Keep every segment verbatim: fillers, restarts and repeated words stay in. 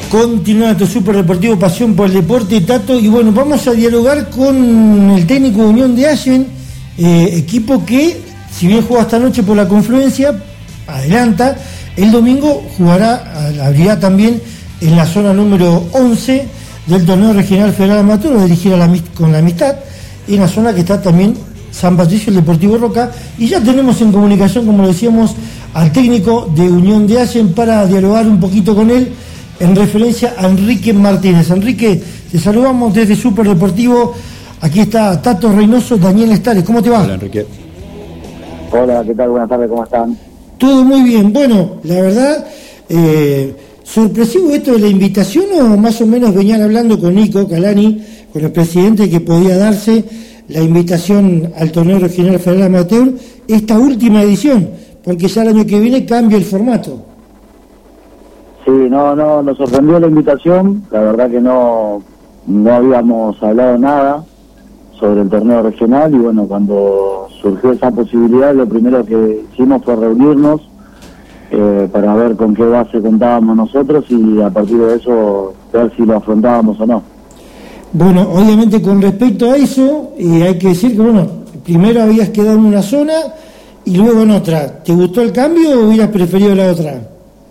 Continúa tu Super Deportivo Pasión por el Deporte, Tato, y bueno, vamos a dialogar con el técnico de Unión de Allen, eh, equipo que, si bien juega esta noche por la Confluencia, adelanta, el domingo jugará, abrirá también en la zona número once del torneo regional federal amateur, lo dirigirá la, con la Amistad, y en la zona que está también San Patricio, el Deportivo Roca, y ya tenemos en comunicación, como decíamos, al técnico de Unión de Allen para dialogar un poquito con él en referencia a Enrique Martínez. Enrique, te saludamos desde Super Deportivo. Aquí está Tato Reynoso, Daniel Estares. ¿Cómo te va? Hola, Enrique. Hola, ¿qué tal? Buenas tardes, ¿cómo están? Todo muy bien. Bueno, la verdad, eh, sorpresivo esto de la invitación, o más o menos venían hablando con Nico Calani, con el presidente, que podía darse la invitación al torneo regional federal amateur, esta última edición, porque ya el año que viene cambia el formato. Sí, no, no, nos sorprendió la invitación, la verdad que no, no habíamos hablado nada sobre el torneo regional, y bueno, cuando surgió esa posibilidad, lo primero que hicimos fue reunirnos eh, para ver con qué base contábamos nosotros, y a partir de eso ver si lo afrontábamos o no. Bueno, obviamente con respecto a eso, eh, hay que decir que, bueno, primero habías quedado en una zona y luego en otra. ¿Te gustó el cambio o hubieras preferido la otra?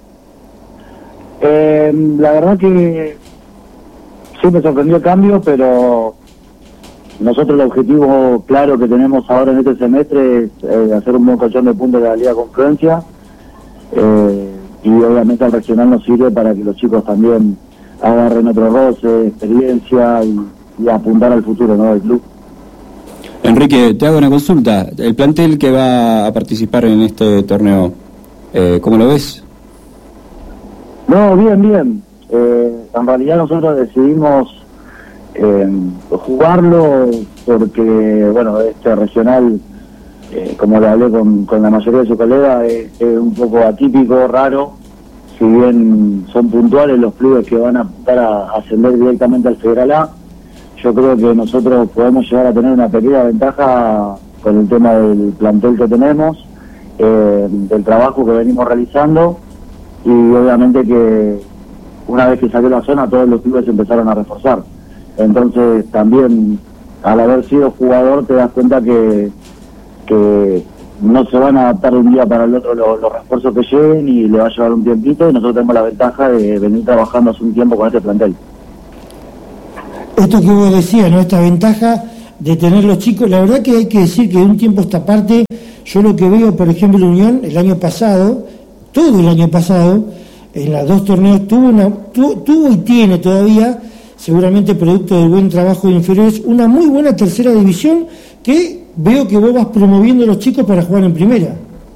Eh, la verdad que sí me sorprendió el cambio, pero nosotros el objetivo claro que tenemos ahora en este semestre es eh, hacer un buen colchón de puntos de la Liga Confluencia, eh, y obviamente el regional nos sirve para que los chicos también agarren otro roce, experiencia y, y apuntar al futuro, ¿no?, del club. Enrique, te hago una consulta. El plantel que va a participar en este torneo, eh, ¿cómo lo ves? No, bien, bien. Eh, en realidad nosotros decidimos eh, jugarlo porque, bueno, este regional, eh, como le hablé con, con la mayoría de sus colegas, es, es un poco atípico, raro. Si bien son puntuales los clubes que van a apuntar a ascender directamente al Federal A, yo creo que nosotros podemos llegar a tener una pequeña ventaja con el tema del plantel que tenemos, eh, del trabajo que venimos realizando. Y obviamente que una vez que salió la zona, todos los clubes empezaron a reforzar. Entonces también, al haber sido jugador, te das cuenta que, que no se van a adaptar de un día para el otro los, los refuerzos que lleguen, y le va a llevar un tiempito, y nosotros tenemos la ventaja de venir trabajando hace un tiempo con este plantel. Esto que vos decías, ¿no?, esta ventaja de tener los chicos, la verdad que hay que decir que de un tiempo a esta parte, yo lo que veo, por ejemplo, en Unión, el año pasado, todo el año pasado, en los dos torneos, tuvo, una, tuvo, tuvo y tiene todavía, seguramente producto del buen trabajo de inferiores, una muy buena tercera división, que veo que vos vas promoviendo a los chicos para jugar en primera.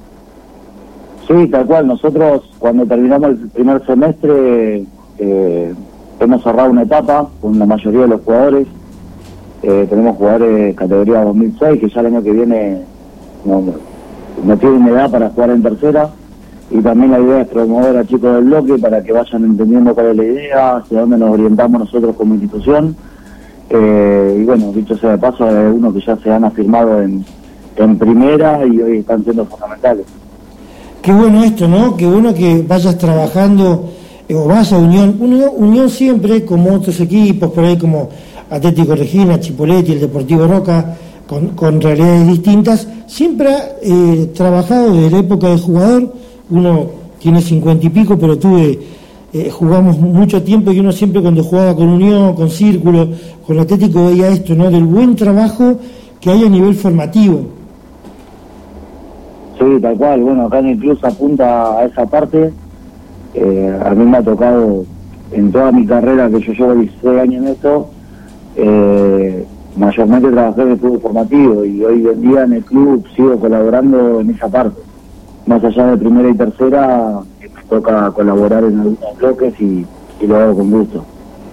Sí, tal cual. Nosotros, cuando terminamos el primer semestre, eh, hemos cerrado una etapa con la mayoría de los jugadores. Eh, tenemos jugadores categoría dos mil seis, que ya el año que viene no, no tienen edad para jugar en tercera. Y también la idea es promover a chicos del bloque para que vayan entendiendo cuál es la idea, hacia dónde nos orientamos nosotros como institución. Eh, y bueno, dicho sea de paso, hay unos que ya se han afirmado en, en primera y hoy están siendo fundamentales. Qué bueno esto, ¿no? Qué bueno que vayas trabajando, eh, o vas a Unión. Unión. Unión siempre, como otros equipos, por ahí como Atlético Regina, Chipolletti, el Deportivo Roca, con, con realidades distintas, siempre ha eh, trabajado desde la época de jugador. Uno tiene cincuenta y pico, pero tuve, eh, jugamos mucho tiempo, y uno siempre cuando jugaba con Unión, con Círculo, con Atlético, veía esto, ¿no?, del buen trabajo que hay a nivel formativo. Sí, tal cual. Bueno, acá en el club se apunta a esa parte. Eh, a mí me ha tocado, en toda mi carrera, que yo llevo dieciséis años en esto, eh, mayormente trabajé en el club formativo, y hoy en día en el club sigo colaborando en esa parte. Más allá de primera y tercera, me toca colaborar en algunos bloques, y, y lo hago con gusto.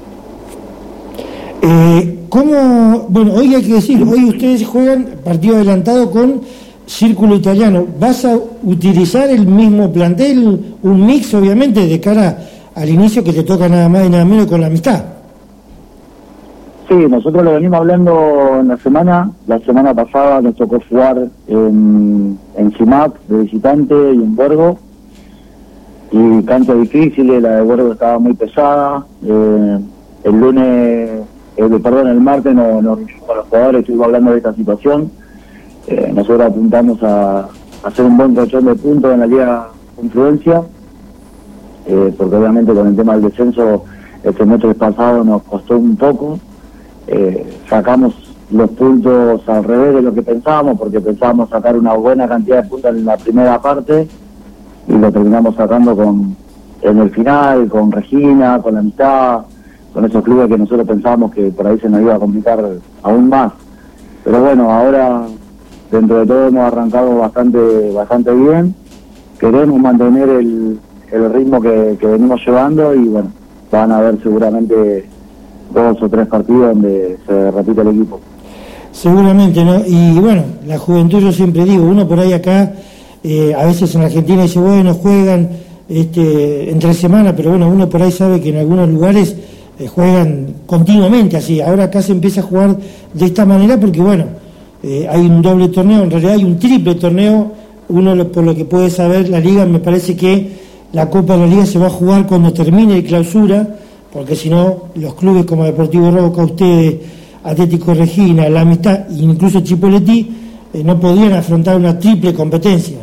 Eh, ¿Cómo? Bueno, hoy hay que decir, hoy ustedes juegan partido adelantado con Círculo Italiano. ¿Vas a utilizar el mismo plantel, un mix, obviamente, de cara al inicio, que te toca nada más y nada menos con la Amistad? Sí, nosotros lo venimos hablando en la semana. La semana pasada nos tocó jugar en, en C I M A P de visitante y en Borgo. y canchas difíciles, la de Huergo estaba muy pesada. Eh, el lunes, eh, perdón, el martes nos no, con los jugadores estuvimos hablando de esta situación. Eh, nosotros apuntamos a, a hacer un buen colchón de puntos en la Liga Confluencia, eh, porque obviamente con el tema del descenso el semestre pasado nos costó un poco. Eh, sacamos los puntos al revés de lo que pensábamos, porque pensábamos sacar una buena cantidad de puntos en la primera parte y lo terminamos sacando con en el final, con Regina, con la Amistad, con esos clubes que nosotros pensábamos que por ahí se nos iba a complicar aún más. Pero bueno, ahora dentro de todo hemos arrancado bastante bastante bien. Queremos mantener el, el ritmo que, que venimos llevando y bueno, van a haber seguramente dos o tres partidos donde se repite el equipo. Seguramente, ¿no? Y bueno, la juventud, yo siempre digo, uno por ahí acá, eh, a veces en Argentina dice, bueno, juegan este, entre semana, pero bueno, uno por ahí sabe que en algunos lugares eh, juegan continuamente así. Ahora acá se empieza a jugar de esta manera porque bueno, eh, hay un doble torneo, en realidad hay un triple torneo. Uno, lo, por lo que puede saber la liga, me parece que la Copa de la Liga se va a jugar cuando termine el clausura, porque si no, los clubes como Deportivo Roca, ustedes, Atlético Regina, La Amistad e incluso Chipoleti eh, no podían afrontar una triple competencia.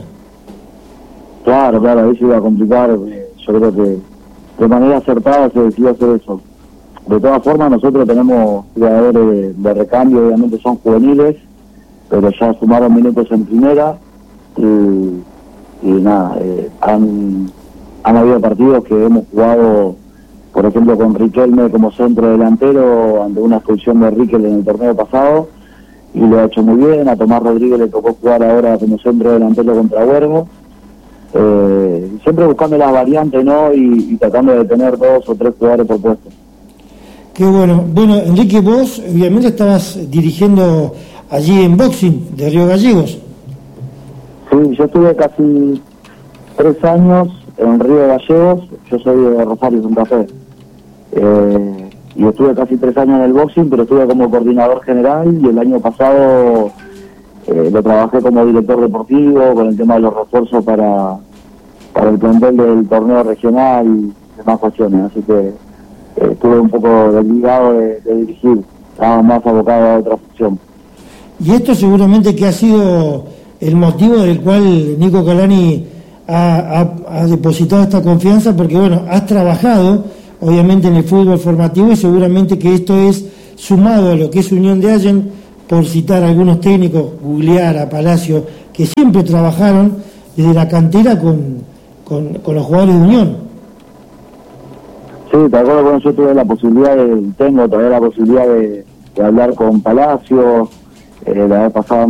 Claro, claro, ahí se iba a complicar. Eh, yo creo que de manera acertada se decidió hacer eso. De todas formas, nosotros tenemos jugadores de, de recambio, obviamente son juveniles, pero ya sumaron minutos en primera y, y nada, eh, han, han habido partidos que hemos jugado, por ejemplo, con Riquelme como centro delantero ante una expulsión de Riquelme en el torneo pasado y lo ha hecho muy bien. A Tomás Rodríguez le tocó jugar ahora como centro delantero contra Huergo. Eh, siempre buscando las variantes, ¿no? Y, y tratando de tener dos o tres jugadores por puesto. Qué bueno. Bueno, Enrique, vos obviamente estabas dirigiendo allí en boxing de Río Gallegos. Sí, yo estuve casi tres años en Río Gallegos. Yo soy de Rosario, Santa Fe. Eh, y estuve casi tres años en el boxing, pero estuve como coordinador general y el año pasado eh, lo trabajé como director deportivo con el tema de los refuerzos para, para el plantel del torneo regional y demás cuestiones. Así que eh, estuve un poco desligado de, de dirigir, estaba más abocado a otra función. Y esto seguramente que ha sido el motivo del cual Nico Calani ha, ha, ha depositado esta confianza, porque bueno, has trabajado obviamente en el fútbol formativo y seguramente que esto es sumado a lo que es Unión de Allen, por citar a algunos técnicos, Gugliara, a Palacio, que siempre trabajaron desde la cantera con, con, con los jugadores de Unión. Sí, te acuerdo cuando yo tuve la posibilidad, de, tengo todavía la posibilidad de, de hablar con Palacio, eh, de haber pasado